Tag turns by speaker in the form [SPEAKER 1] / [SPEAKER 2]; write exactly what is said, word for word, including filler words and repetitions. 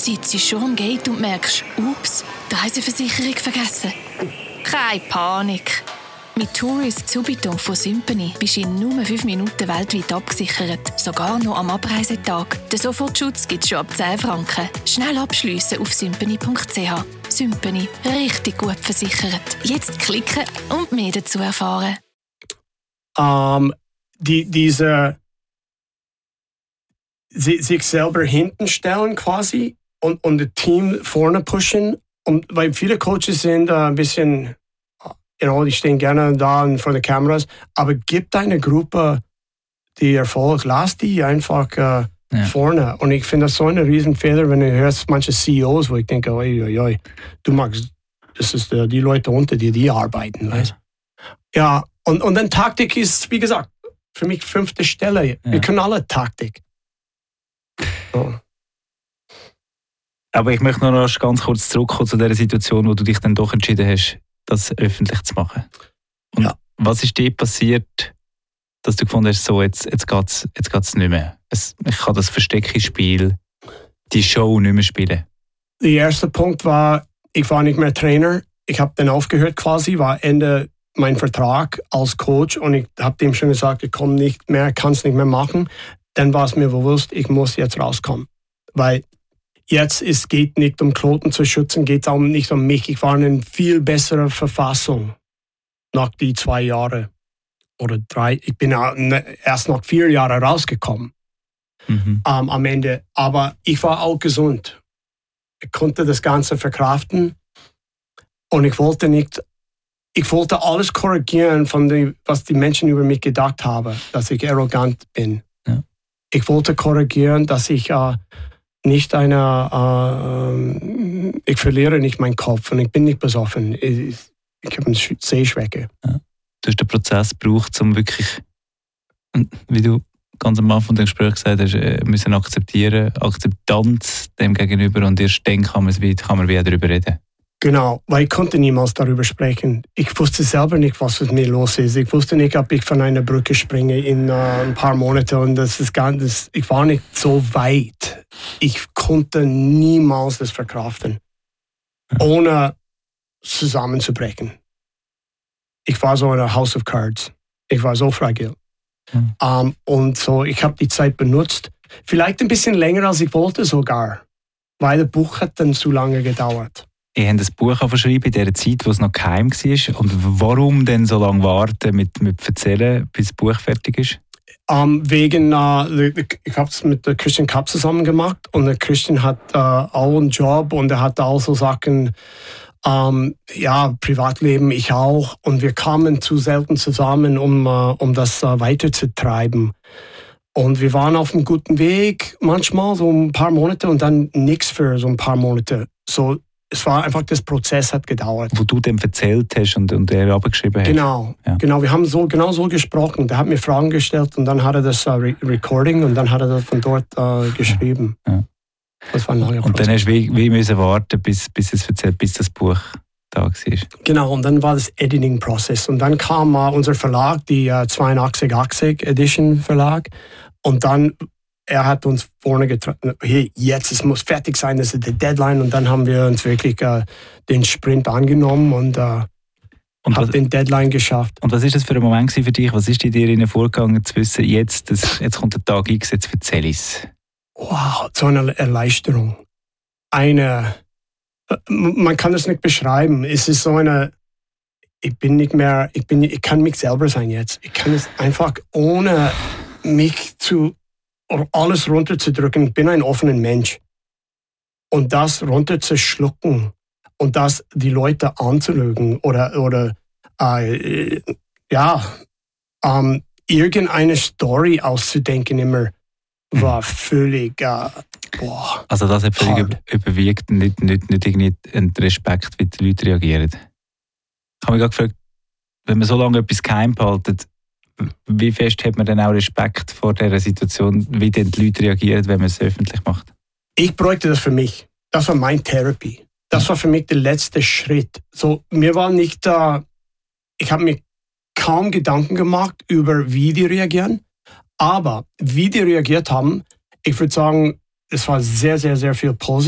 [SPEAKER 1] sitzt schon am Gate und merkst, ups, die Reiseversicherung vergessen. Keine Panik. Mit Tourist Subito von Symphony bist du in nur fünf Minuten weltweit abgesichert. Sogar noch am Abreisetag. Den Sofortschutz gibt es schon ab zehn Franken. Schnell abschliessen auf symphony punkt c h. Symphony. Richtig gut versichert. Jetzt klicken und mehr dazu erfahren.
[SPEAKER 2] Um, die, diese sie, sich selber hinten stellen quasi und, und das Team vorne pushen. Und, weil viele Coaches sind uh, ein bisschen... You know, die stehen gerne da vor den Kameras, aber gibt eine Gruppe, die Erfolg, lass die einfach äh, ja. vorne. Und ich finde das so ein Riesenfehler, wenn du hörst manche C E Os, wo ich denke, oi, oi, oi, du magst, das ist äh, die Leute unter dir, die arbeiten. Weißt? Ja, und, und dann Taktik ist, wie gesagt, für mich fünfte Stelle. Ja. Wir können alle Taktik. So.
[SPEAKER 3] Aber ich möchte noch ganz kurz zurückkommen zu der Situation, wo du dich dann doch entschieden hast, das öffentlich zu machen. Und ja. Was ist dir passiert, dass du gefunden hast, so, jetzt, jetzt geht es jetzt geht's nicht mehr? Es, ich kann das Versteckspiel, die Show nicht mehr spielen.
[SPEAKER 2] Der erste Punkt war, ich war nicht mehr Trainer. Ich habe dann aufgehört quasi, war Ende mein Vertrag als Coach und ich habe dem schon gesagt, ich komme nicht mehr, kann es nicht mehr machen. Dann war es mir bewusst, ich muss jetzt rauskommen. Weil jetzt es geht nicht um Kloten zu schützen, geht es auch nicht um mich. Ich war in einer viel besseren Verfassung nach die zwei Jahre oder drei. Ich bin erst nach vier Jahren rausgekommen mhm. ähm, am Ende. Aber ich war auch gesund. Ich konnte das Ganze verkraften und ich wollte nicht, ich wollte alles korrigieren von dem, was die Menschen über mich gedacht haben, dass ich arrogant bin. Ja. Ich wollte korrigieren, dass ich äh, nicht eine, äh, ich verliere nicht meinen Kopf und ich bin nicht besoffen. Ich, ich habe eine Sehschwäche.
[SPEAKER 3] Ja. Du hast den Prozess gebraucht, um wirklich, wie du ganz am Anfang des Gesprächs gesagt hast, müssen akzeptieren, Akzeptanz dem gegenüber und erst dann kann man, kann man wieder darüber reden.
[SPEAKER 2] Genau, weil ich konnte niemals darüber sprechen. Ich wusste selber nicht, was mit mir los ist. Ich wusste nicht, ob ich von einer Brücke springe in uh, ein paar Monaten und das ist gar, das, ich war nicht so weit. Ich konnte niemals das verkraften, ohne zusammenzubrechen. Ich war so in House of Cards. Ich war so fragil. Mhm. Um, und so, ich habe die Zeit benutzt. Vielleicht ein bisschen länger, als ich wollte sogar, weil das Buch hat dann zu lange gedauert.
[SPEAKER 3] Ihr habt ein Buch geschrieben in dieser Zeit, wo es noch geheim war. Und warum denn so lange warten mit, mit Erzählen, bis das Buch fertig ist?
[SPEAKER 2] Um, wegen, uh, ich habe es mit der Christian Kapp zusammen gemacht und der Christian hat uh, auch einen Job und er hat auch so Sachen, um, ja, Privatleben, ich auch. Und wir kamen zu selten zusammen, um, uh, um das uh, weiterzutreiben. Und wir waren auf einem guten Weg, manchmal so ein paar Monate und dann nichts für so ein paar Monate. So, es war einfach, das Prozess hat gedauert.
[SPEAKER 3] Wo du dem erzählt hast und, und er abgeschrieben hat.
[SPEAKER 2] Genau, ja. genau. Wir haben so, genau so gesprochen. Der hat mir Fragen gestellt und dann hat er das uh, Re- Recording und dann hat er das von dort uh, geschrieben. Ja. Das war ein neuer
[SPEAKER 3] und
[SPEAKER 2] Prozess.
[SPEAKER 3] Dann hast du wie, wie müssen warten, bis, bis es erzählt, bis das Buch da war.
[SPEAKER 2] Genau, und dann war das Editing-Prozess. Und dann kam uh, unser Verlag, die uh, zweiundachtzig achtzig Edition Verlag. Und dann er hat uns vorne getroffen, hey, jetzt, es muss fertig sein, das ist die Deadline. Und dann haben wir uns wirklich äh, den Sprint angenommen und, äh, und haben den Deadline geschafft.
[SPEAKER 3] Und was ist das für ein Moment für dich? Was ist in dir vorgegangen, zu wissen, jetzt, das, jetzt kommt der Tag X, jetzt erzähle ich es?
[SPEAKER 2] Wow, so eine Erleichterung. Eine, man kann das nicht beschreiben. Es ist so eine, ich bin nicht mehr, ich, bin, ich kann mich selber sein jetzt. Ich kann es einfach ohne mich zu alles runterzudrücken. Ich bin ein offener Mensch. Und das runterzuschlucken und das die Leute anzulügen oder, oder äh, ja, ähm, irgendeine Story auszudenken immer, war völlig, äh, boah.
[SPEAKER 3] Also das hat völlig hard. Überwiegt, nicht, nicht, nicht irgendwie ein Respekt, wie die Leute reagieren. Ich habe mich gerade gefragt, wenn man so lange etwas geheim behaltet, wie fest hat man denn auch Respekt vor dieser Situation, wie denn die Leute reagieren, wenn man es öffentlich macht?
[SPEAKER 2] Ich bräuchte das für mich. Das war meine Therapie. Das war für mich der letzte Schritt. So, mir war nicht da, ich habe mir kaum Gedanken gemacht über, wie die reagieren, aber wie die reagiert haben, ich würde sagen, es war sehr, sehr, sehr viel positiv.